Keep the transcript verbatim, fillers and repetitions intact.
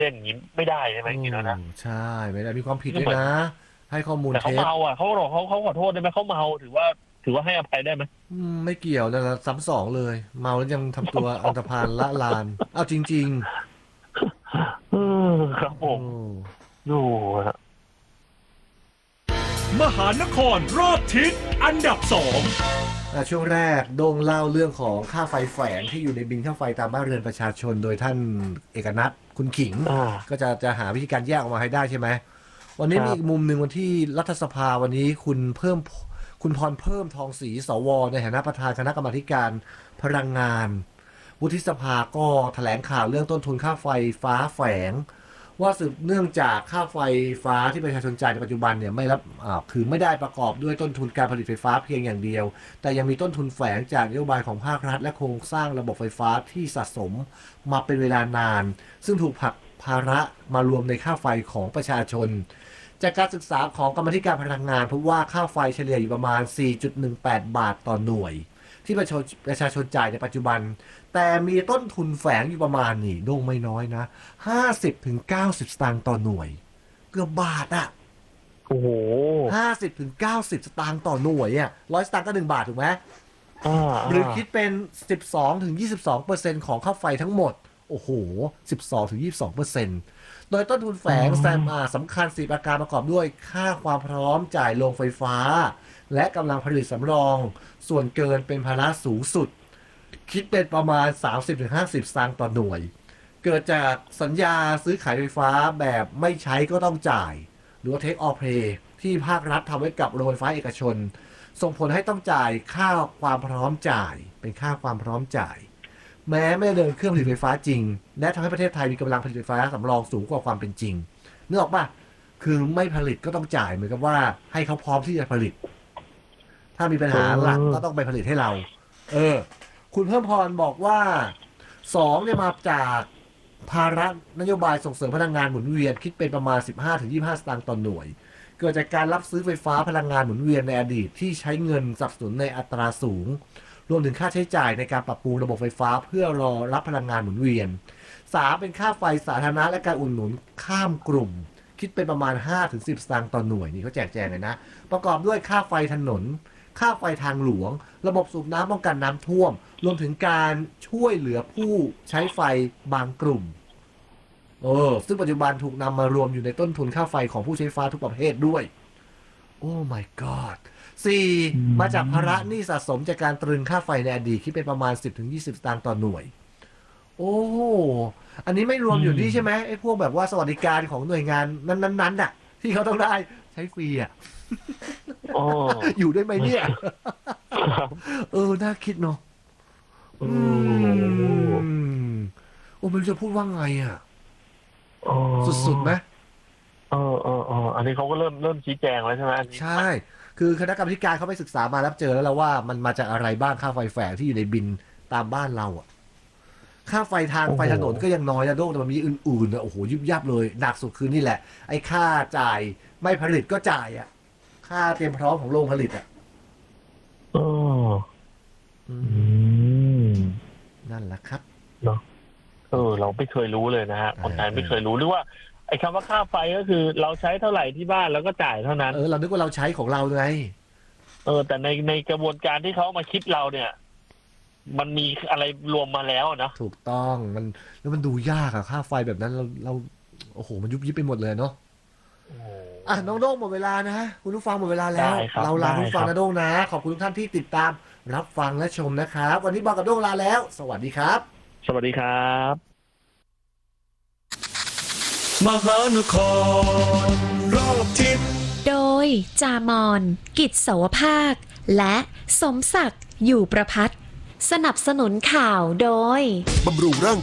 เช่นอย่างนี้ไม่ได้ใช่ไหมจริงๆแล้วนะใช่ไม่ได้มีความผิดด้วยนะให้ข้อมูลแต่เขาเท็จเมาอ่ะเขาบอกเขาเขาขอโทษได้ไหมเขาเมาถือว่าถือว่าให้อภัยได้ไหมไม่เกี่ยวนะซ้ำสองเลยเมาแล้วยังทำตัวอันธพาลละลานเอาจริงเออครับๆโอ้ผมดูฮะมหานครรอบทิศอันดับสองช่วงแรกโด่งเล่าเรื่องของค่าไฟแฝงที่อยู่ในบิลค่าไฟตามบ้านเรือนประชาชนโดยท่านเอกนัทคุณขิงก็จะจะหาวิธีการแยกออกมาให้ได้ใช่ไหมวันนี้มีอีกมุมหนึ่งวันที่รัฐสภาวันนี้คุณเพิ่มคุณพรเพิ่มทองศรีสวในฐานะประธานคณะกรรมาการพลังงานวุฒิสภาก็แถลงข่าวเรื่องต้นทุนค่าไฟฟ้าแฝงว่าสืบเนื่องจากค่าไฟฟ้าที่ประชาชนจ่ายในปัจจุบันเนี่ยไม่รับอ่าคือไม่ได้ประกอบด้วยต้นทุนการผลิตไฟฟ้าเพียงอย่างเดียวแต่ยังมีต้นทุนแฝงจากนโยบายของภาครัฐและโครงสร้างระบบไฟฟ้าที่สะสมมาเป็นเวลานานซึ่งถูกผลักภาระมารวมในค่าไฟของประชาชนจากการศึกษาของกรรมาธิการพลังงานพบว่าค่าไฟเฉลี่ยอยู่ประมาณ สี่จุดหนึ่งแปด บาทต่อหน่วยที่ประชาชนจ่ายในปัจจุบันแต่มีต้นทุนแฝงอยู่ประมาณนี่โด่งไม่น้อยนะ ห้าสิบถึงเก้าสิบ สตางค์ต่อหน่วยเกือบบาทอ่ะโอ้โหห้าสิบถึงเก้าสิบ สตางค์ต่อหน่วยอ่ะร้อยสตางค์ก็หนึ่งบาทถูกไหมหรือคิดเป็น สิบสองถึงยี่สิบสองเปอร์เซ็นต์ ของค่าไฟทั้งหมดโอ้โห สิบสองถึงยี่สิบสองเปอร์เซ็นต์ โดยต้นทุนแฝงแซมสำคัญสี่ประการประกอบด้วยค่าความพร้อมจ่ายโรงไฟฟ้าและกำลังผลิตสำรองส่วนเกินเป็นภาระสูงสุดคิดเป็นประมาณ สามสิบถึงห้าสิบ สตางค์ต่อหน่วยเกิดจากสัญญาซื้อขายไฟฟ้าแบบไม่ใช้ก็ต้องจ่ายหรือว่า take or pay ที่ภาครัฐทำไว้กับโรงไฟฟ้าเอกชนส่งผลให้ต้องจ่ายค่าความพร้อมจ่ายเป็นค่าความพร้อมจ่ายแม้ไม่เดินเครื่องผลิตไฟฟ้าจริงและทำให้ประเทศไทยมีกำลังผลิตไฟฟ้าสำรองสูงกว่าความเป็นจริงนึกออกป่ะคือไม่ผลิตก็ต้องจ่ายเหมือนกับว่าให้เขาพร้อมที่จะผลิตถ้ามีปัญหาหลักก็ต้องไปผลิตให้เราเออคุณเพิ่มพรบอกว่าสองเนี่ยมาจากภาระนโยบายส่งเสริมพลังงานหมุนเวียนคิดเป็นประมาณ สิบห้าถึงยี่สิบห้า สตางค์ต่อหน่วยเกิดจากการรับซื้อไฟฟ้าพลังงานหมุนเวียนในอดีตที่ใช้เงินสนับสนุนในอัตราสูงรวมถึงค่าใช้จ่ายในการปรับปรุงระบบไฟฟ้าเพื่อรอรับพลังงานหมุนเวียนสามเป็นค่าไฟสาธารณะและการอุดหนุนข้ามกลุ่มคิดเป็นประมาณ ห้าถึงสิบ สตางค์ต่อหน่วยนี่เขาแจกแจงเลยนะประกอบด้วยค่าไฟถนนค่าไฟทางหลวงระบบสูบน้ำป้องกันน้ำท่วมรวมถึงการช่วยเหลือผู้ใช้ไฟบางกลุ่มเออซึ่งปัจจุบันถูกนำมารวมอยู่ในต้นทุนค่าไฟของผู้ใช้ไฟทุกประเภทด้วยโอ้ my god สี่มาจากภาระหนี้สะสมจากการตรึงค่าไฟในอดีตคิดเป็นประมาณ สิบถึงยี่สิบ สตางค์ต่อหน่วยโอ้อันนี้ไม่รวมอยู่นี่ใช่ไหมไอ้พวกแบบว่าสวัสดิการของหน่วยงานนั้นๆน่ะที่เขาต้องได้ใช้ฟรีอ่ะอยู่ได้ไหมเนี่ยเออน่าคิดเนาะอืมโอ้ไม่รู้จะพูดว่าไงอ่ะสุดๆไหมเออเออเอออันนี้เขาก็เริ่มเริ่มชี้แจงแล้วใช่ไหมใช่คือคณะกรรมการเขาไปศึกษามาแล้วเจอแล้วว่ามันมาจากอะไรบ้างค่าไฟแฝงที่อยู่ในบินตามบ้านเราอ่ะค่าไฟทางไฟถนนก็ยังน้อยนะโดกแต่มันมีอื่นๆนะโอ้โหยิบยับเลยหนักสุดคือนี่แหละไอ้ค่าจ่ายไม่ผลิตก็จ่ายอ่ะค่าเตรียมพร้อมของโรงผลิตอ่ะเออนั่นแหละครับเนาะเออเราไม่เคยรู้เลยนะฮะคนไทยไม่เคยรู้หรือว่าไอ้คำว่าค่าไฟก็คือเราใช้เท่าไหร่ที่บ้านแล้วก็จ่ายเท่านั้นเออเราคิดว่าเราใช้ของเราไงเออแต่ในในกระบวนการที่เขามาคิดเราเนี่ยมันมีอะไรรวมมาแล้วนะถูกต้องมันแล้วมันดูยากอะค่าไฟแบบนั้นเราเราโอ้โหมันยุบยิบไปหมดเลยเนาะอ่ะน้องโด้งหมดเวลานะคุณผู้ฟังหมดเวลาแล้วเราลาคุณผู้ฟังนะโด้งนะขอบคุณทุกท่านที่ติดตามรับฟังและชมนะครับวันนี้บอกกับโด้งลาแล้วสวัสดีครับสวัสดีครับมหานครรอบทิศโดยจามอนกิจเสาวภาคและสมศักดิ์อยู่ประภัตสนับสนุนข่าวโดยบำรุงร่าง